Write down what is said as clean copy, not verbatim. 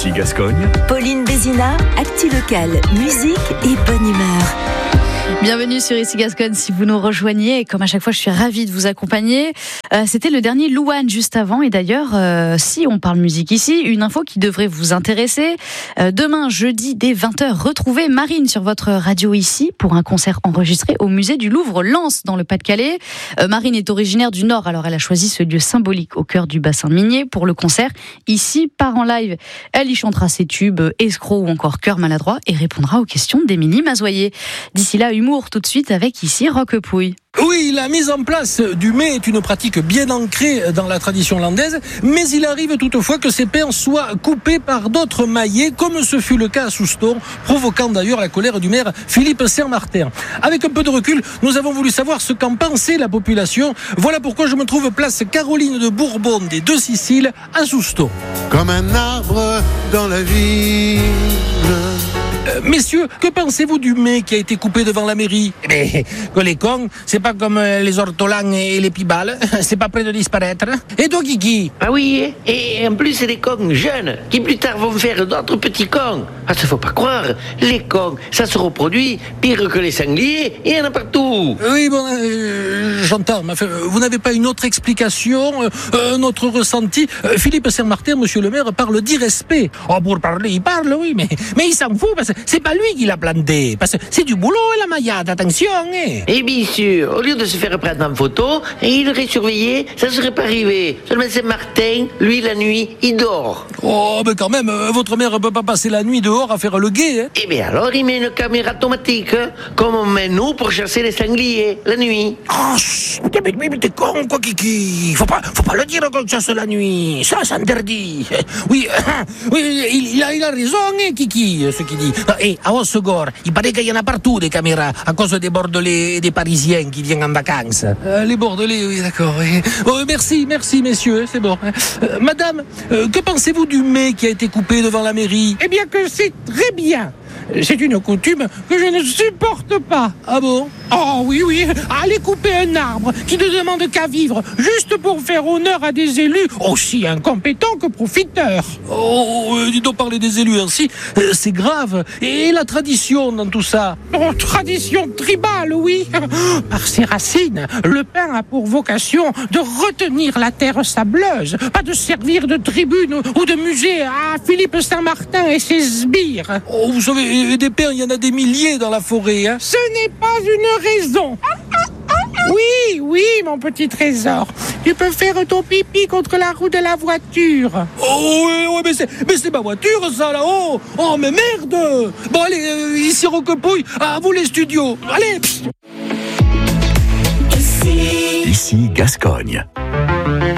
Ici Gascogne. Pauline Bézina, actu locale, musique et bonne humeur. Bienvenue sur Ici Gascogne si vous nous rejoignez. Et comme à chaque fois, je suis ravie de vous accompagner. C'était le dernier Louane juste avant. Et d'ailleurs, si on parle musique ici, une info qui devrait vous intéresser. Demain, jeudi, dès 20h, retrouvez Marine sur votre radio ici pour un concert enregistré au musée du Louvre-Lens dans le Pas-de-Calais. Marine est originaire du Nord, alors elle a choisi ce lieu symbolique au cœur du bassin minier pour le concert. Ici, part en live. Elle y chantera ses tubes, Escroc ou encore Cœur maladroit et répondra aux questions d'Émilie Mazoyer. D'ici là, humour tout de suite avec ici Roquepouille. Oui, la mise en place du mets est une pratique bien ancrée dans la tradition landaise, mais il arrive toutefois que ces pains soient coupés par d'autres maillets, comme ce fut le cas à Souston, provoquant d'ailleurs la colère du maire Philippe Saint-Martin. Avec un peu de recul, nous avons voulu savoir ce qu'en pensait la population. Voilà pourquoi je me trouve place Caroline de Bourbon des Deux Siciles à Souston. Comme un arbre dans la ville. Messieurs, que pensez-vous du mets qui a été coupé devant la mairie? Que les cons, c'est pas comme les ortolans et les pibales, c'est pas près de disparaître. Et toi, Kiki? Ah oui, et en plus c'est des cons jeunes qui plus tard vont faire d'autres petits cons. Ah, ça faut pas croire, les cons, ça se reproduit pire que les sangliers, et il y en a partout. Oui, bon, j'entends, mais vous n'avez pas une autre explication, un autre ressenti? Philippe Saint-Martin, monsieur le maire, parle d'irrespect. Oh, pour parler, il parle, oui, mais il s'en fout, parce que c'est pas lui qui l'a planté, parce que c'est du boulot, la maillade, attention, hein. Et bien sûr, au lieu de se faire prendre en photo, et il aurait surveillé, ça serait pas arrivé. Seulement Saint-Martin, lui, la nuit, il dort. Oh, mais quand même, votre maire peut pas passer la nuit dehors à faire le guet, hein. Et bien alors, il met une caméra automatique, comme on met nous pour chasser les sangliers, la nuit. Oh, mais t'es con, quoi, Kiki. Faut pas le dire qu'on chasse la nuit. Ça, c'est interdit. Oui, il a raison, hein, Kiki, ce qu'il dit. Et à Hossegor, il paraît qu'il y en a partout des caméras, à cause des Bordelais et des Parisiens qui viennent en vacances. Les Bordelais, oui, d'accord. Oui. Oh, merci, messieurs, c'est bon. Madame, que pensez-vous du mets qui a été coupé devant la mairie? Eh bien que c'est très bien. C'est une coutume que je ne supporte pas. Ah bon? Oh oui, aller couper un arbre qui ne demande qu'à vivre, juste pour faire honneur à des élus aussi incompétents que profiteurs. Oh, dis donc, parler des élus ainsi, c'est grave. Et la tradition dans tout ça? Oh, tradition tribale, oui. Par ses racines, le pain a pour vocation de retenir la terre sableuse, pas de servir de tribune ou de musée à Philippe Saint-Martin et ses sbires. Oh, vous savez, des pins, il y en a des milliers dans la forêt, hein. Ce n'est pas une raison. Oui, mon petit trésor. Tu peux faire ton pipi contre la roue de la voiture. Oh, oui, mais c'est ma voiture, ça, là-haut. Oh, mais merde. Bon, allez, ici Roquepouille, à vous les studios. Allez. Ici Gascogne.